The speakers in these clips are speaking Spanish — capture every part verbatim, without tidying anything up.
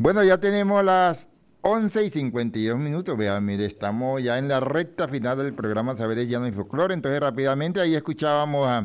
Bueno, ya tenemos las once y cincuenta y dos minutos. Vean, mire, estamos ya en la recta final del programa Saberes Llano y Folclore. Entonces, rápidamente, ahí escuchábamos a,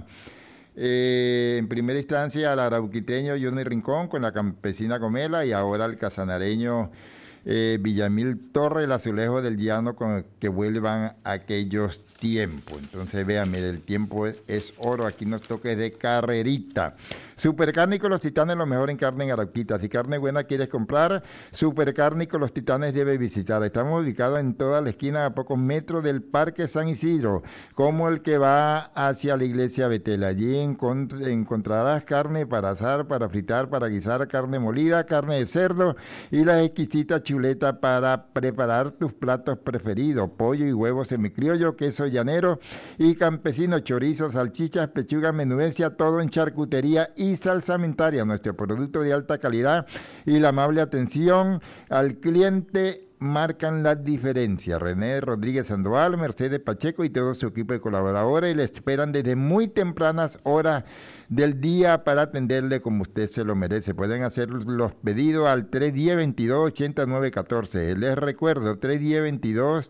eh, en primera instancia al arauquiteño Johnny Rincón con la campesina Comela y ahora al casanareño eh, Villamil Torre, el azulejo del llano con que vuelvan aquellos tiempos. Entonces, vean, mire, el tiempo es, es oro. Aquí nos toque de carrerita. Supercárnico Los Titanes, lo mejor en carne en Arauquita. Si carne buena quieres comprar, Supercárnico Los Titanes debe visitar. Estamos ubicados en toda la esquina a pocos metros del Parque San Isidro, como el que va hacia la iglesia Betel. Allí encont- encontrarás carne para asar, para fritar, para guisar, carne molida, carne de cerdo y la exquisita chuleta para preparar tus platos preferidos. Pollo y huevo semicriollo, queso llanero y campesino, chorizo, salchichas, pechuga, menudencia, todo en charcutería y y salsamentaria, nuestro producto de alta calidad y la amable atención al cliente marcan la diferencia. René Rodríguez Sandoval, Mercedes Pacheco y todo su equipo de colaboradores le esperan desde muy tempranas horas del día para atenderle como usted se lo merece. Pueden hacer los pedidos al tres uno cero, veintidós, ochenta y nueve catorce. Les recuerdo, tres uno cero, veintidós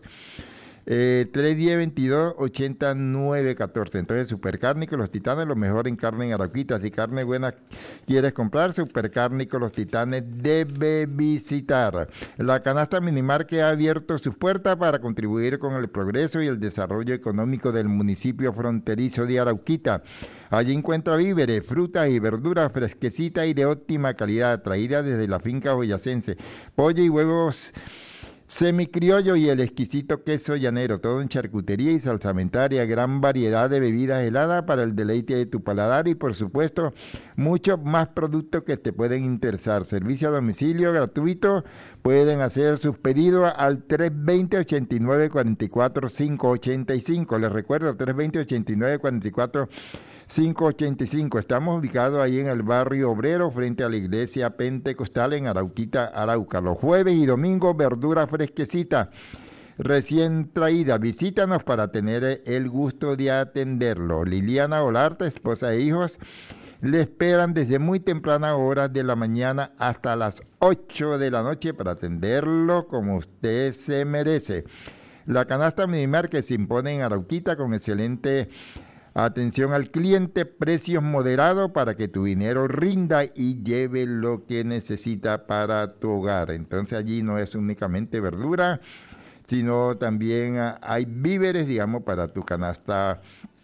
Eh, tres uno cero, veintidós, ochenta y nueve catorce. Entonces, Supercárnico Los Titanes, lo mejor en carne en Arauquita. Si carne buena quieres comprar, Supercárnico Los Titanes debe visitar. La canasta Minimar que ha abierto sus puertas para contribuir con el progreso y el desarrollo económico del municipio fronterizo de Arauquita. Allí encuentra víveres, frutas y verduras fresquecitas y de óptima calidad, traídas desde la finca boyacense. Pollo y huevos semicriollo y el exquisito queso llanero, todo en charcutería y salsamentaria, gran variedad de bebidas heladas para el deleite de tu paladar y por supuesto muchos más productos que te pueden interesar. Servicio a domicilio gratuito, pueden hacer sus pedidos al tres dos cero, ochenta y nueve, cuarenta y cuatro, quinientos ochenta y cinco. Les recuerdo, tres dos cero, ochenta y nueve, cuarenta y cuatro, quinientos ochenta y cinco. Estamos ubicados ahí en el barrio Obrero, frente a la iglesia pentecostal en Arauquita, Arauca. Los jueves y domingos, verdura fresquecita, recién traída. Visítanos para tener el gusto de atenderlo. Liliana Olarte, esposa e hijos, le esperan desde muy tempranas horas de la mañana hasta las ocho de la noche para atenderlo como usted se merece. La canasta Minimar que se impone en Arauquita con excelente atención al cliente, precios moderados para que tu dinero rinda y lleve lo que necesita para tu hogar. Entonces allí no es únicamente verdura, sino también hay víveres, digamos, para tu canasta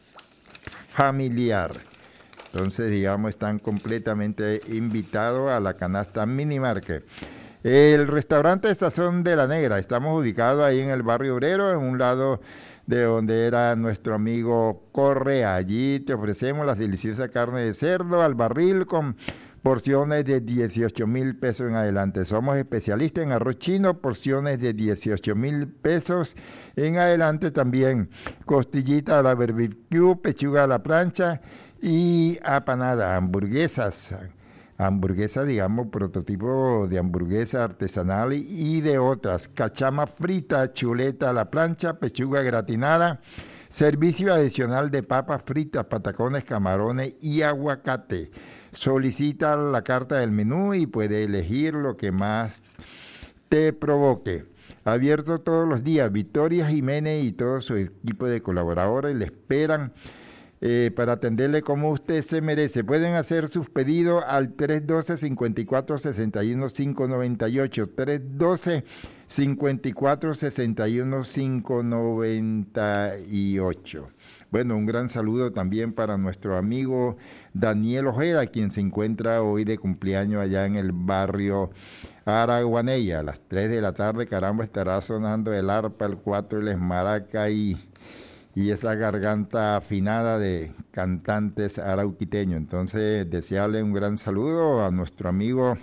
familiar. Entonces, digamos, están completamente invitados a la canasta Minimarket. El restaurante Sazón de la Negra, estamos ubicados ahí en el barrio Obrero, en un lado de donde era nuestro amigo Correa. Allí te ofrecemos la deliciosa carne de cerdo al barril con porciones de dieciocho mil pesos en adelante. Somos especialistas en arroz chino, porciones de dieciocho mil pesos en adelante también. Costillita a la barbecue, pechuga a la plancha y apanada, hamburguesas. Hamburguesa, digamos, prototipo de hamburguesa artesanal y de otras. Cachama frita, chuleta a la plancha, pechuga gratinada, servicio adicional de papas fritas, patacones, camarones y aguacate. Solicita la carta del menú y puede elegir lo que más te provoque. Abierto todos los días. Victoria Jiménez y todo su equipo de colaboradores le esperan Eh, para atenderle como usted se merece. Pueden hacer sus pedidos al tres uno dos, cincuenta y cuatro, sesenta y uno, quinientos noventa y ocho, tres uno dos, cincuenta y cuatro, sesenta y uno, quinientos noventa y ocho. Bueno, un gran saludo también para nuestro amigo Daniel Ojeda, quien se encuentra hoy de cumpleaños allá en el barrio Araguanella. A las tres de la tarde, caramba, estará sonando el arpa, el cuatro, el esmaraca y... y esa garganta afinada de cantantes arauquiteños. Entonces, desearle un gran saludo a nuestro amigo,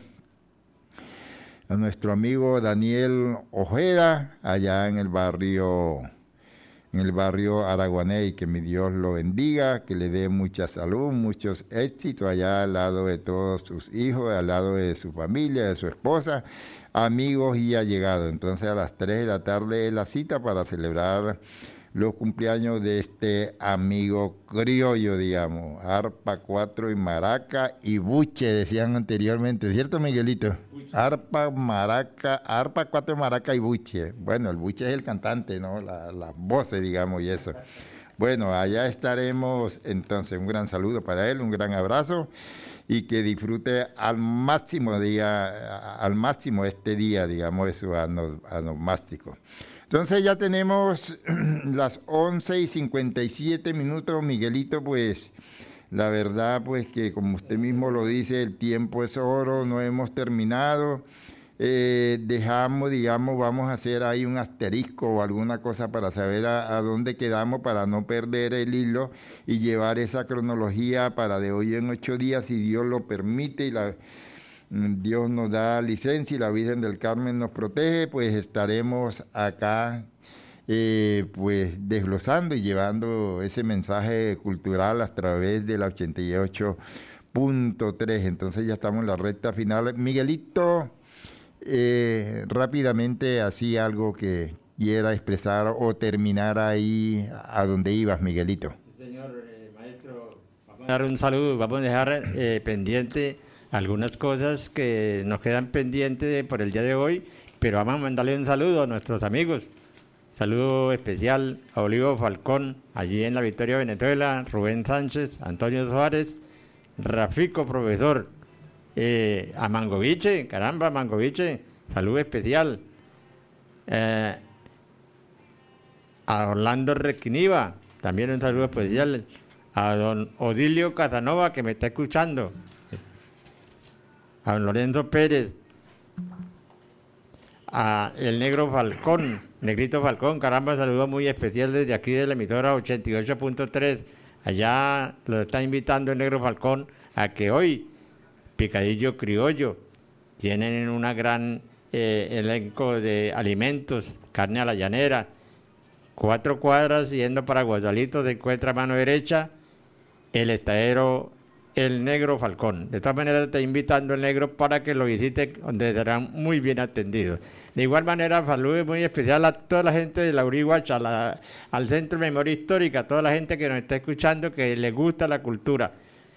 a nuestro amigo Daniel Ojeda, allá en el barrio, en el barrio Araguaney, que mi Dios lo bendiga, que le dé mucha salud, muchos éxitos allá al lado de todos sus hijos, al lado de su familia, de su esposa, amigos y allegados. Entonces, a las tres de la tarde es la cita para celebrar los cumpleaños de este amigo criollo, digamos, arpa cuatro y maraca y buche, decían anteriormente, ¿cierto, Miguelito? Buche. Arpa, maraca, arpa cuatro, maraca y buche. Bueno, el buche es el cantante, ¿no? La- las voces, digamos, y eso. Bueno, allá estaremos, entonces, un gran saludo para él, un gran abrazo y que disfrute al máximo día, al máximo este día, digamos, eso anomástico. Entonces ya tenemos las once y cincuenta y siete minutos, Miguelito, pues la verdad, pues que como usted mismo lo dice, el tiempo es oro, no hemos terminado. Eh, dejamos, digamos, vamos a hacer ahí un asterisco o alguna cosa para saber a, a dónde quedamos para no perder el hilo y llevar esa cronología para de hoy en ocho días, si Dios lo permite y la, Dios nos da licencia y la Virgen del Carmen nos protege, pues estaremos acá eh, pues desglosando y llevando ese mensaje cultural a través de la ochenta y ocho punto tres. Entonces ya estamos en la recta final. Miguelito, eh, rápidamente así algo que quiera expresar o terminar ahí a donde ibas, Miguelito. Sí, señor eh, maestro, vamos a dar un saludo, vamos a dejar eh, pendiente algunas cosas que nos quedan pendientes por el día de hoy, pero vamos a mandarle un saludo a nuestros amigos. Saludo especial a Olivo Falcón, allí en la Victoria, Venezuela, Rubén Sánchez, Antonio Suárez, Rafico, profesor, eh, a Mangoviche, caramba, Mangoviche, saludo especial. Eh, a Orlando Requiniva, también un saludo especial. A don Odilio Casanova, que me está escuchando. A don Lorenzo Pérez. A el Negro Falcón, Negrito Falcón, caramba, saludo muy especial desde aquí de la emisora ochenta y ocho punto tres. Allá lo está invitando el Negro Falcón a que hoy, Picadillo Criollo, tienen una gran eh, elenco de alimentos, carne a la llanera, cuatro cuadras yendo para Guasalito se encuentra a mano derecha el estadero El Negro Falcón. De todas maneras está invitando el Negro para que lo visite, donde serán muy bien atendidos. De igual manera, saludo muy especial a toda la gente de la Urihuacha, la, al Centro de Memoria Histórica, a toda la gente que nos está escuchando, que le gusta la cultura.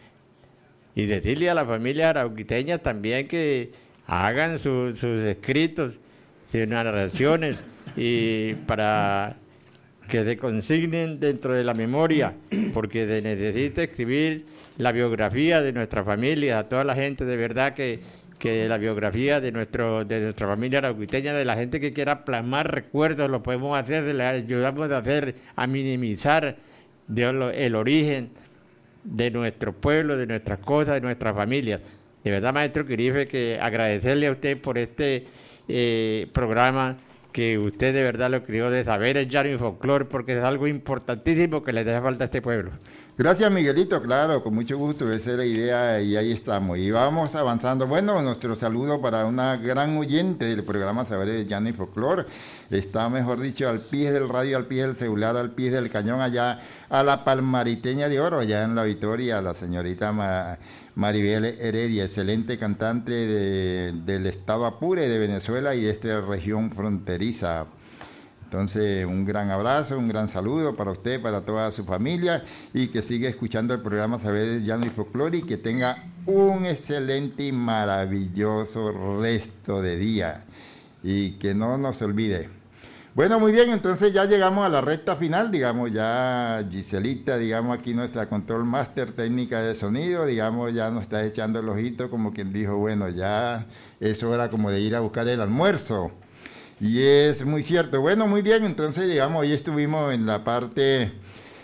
Y decirle a la familia arauquiteña también que hagan su, sus escritos, sus narraciones, y para que se consignen dentro de la memoria, porque se necesita escribir la biografía de nuestra familia, a toda la gente de verdad que, que la biografía de nuestro de nuestra familia arauquiteña, de la gente que quiera plasmar recuerdos, lo podemos hacer, le ayudamos a hacer, a minimizar de, el origen de nuestro pueblo, de nuestras cosas, de nuestras familias. De verdad, maestro Quirife, que agradecerle a usted por este eh, programa, que usted de verdad lo crió de saberes, llano y folclore, porque es algo importantísimo que le hace falta a este pueblo. Gracias, Miguelito, claro, con mucho gusto, esa es la idea y ahí estamos. Y vamos avanzando. Bueno, nuestro saludo para una gran oyente del programa Saberes, Llano y Folclor. Está, mejor dicho, al pie del radio, al pie del celular, al pie del cañón, allá a la Palmariteña de Oro, allá en La Victoria, la señorita Ma, Maribel Heredia, excelente cantante de, del estado Apure de Venezuela y de esta región fronteriza. Entonces, un gran abrazo, un gran saludo para usted, para toda su familia y que siga escuchando el programa Saberes, Llano y Folclore y que tenga un excelente y maravilloso resto de día y que no nos olvide. Bueno, muy bien, entonces ya llegamos a la recta final, digamos, ya Giselita, digamos, aquí nuestra control master técnica de sonido, digamos, ya nos está echando el ojito como quien dijo, bueno, ya es hora como de ir a buscar el almuerzo. Y es muy cierto. Bueno, muy bien, entonces, digamos, hoy estuvimos en la parte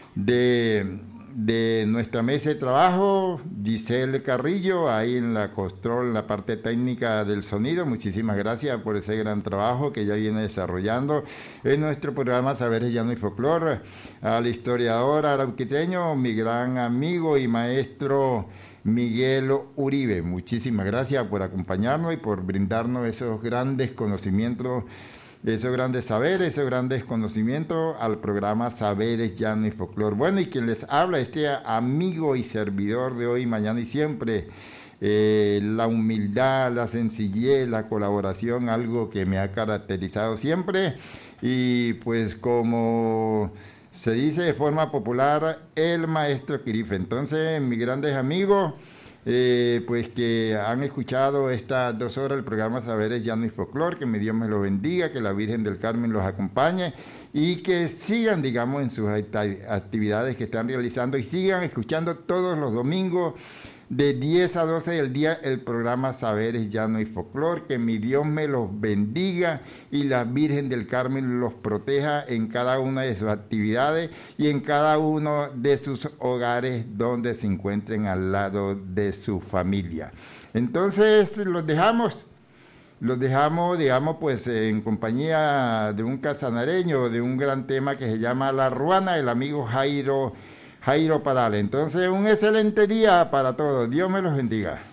de, de nuestra mesa de trabajo, Giselle Carrillo, ahí en la control, en la parte técnica del sonido. Muchísimas gracias por ese gran trabajo que ya viene desarrollando en nuestro programa Saberes, Llano y Folclor. Al historiador arauquiteño, mi gran amigo y maestro Miguel Uribe, muchísimas gracias por acompañarnos y por brindarnos esos grandes conocimientos, esos grandes saberes, esos grandes conocimientos al programa Saberes, Llano y Folclor. Bueno, y quien les habla, este amigo y servidor de hoy, mañana y siempre, eh, la humildad, la sencillez, la colaboración, algo que me ha caracterizado siempre, y pues como Se dice de forma popular el maestro Quirife. Entonces, mis grandes amigos, eh, pues que han escuchado estas dos horas del programa Saberes Llano y Folclor, que mi Dios me los bendiga, que la Virgen del Carmen los acompañe y que sigan, digamos, en sus actividades que están realizando y sigan escuchando todos los domingos de diez a doce del día el programa Saberes Llano y Folclor. Que mi Dios me los bendiga y la Virgen del Carmen los proteja en cada una de sus actividades y en cada uno de sus hogares donde se encuentren al lado de su familia. Entonces los dejamos, los dejamos, digamos, pues en compañía de un casanareño, de un gran tema que se llama La Ruana, el amigo Jairo Jairo Parales. Entonces, un excelente día para todos. Dios me los bendiga.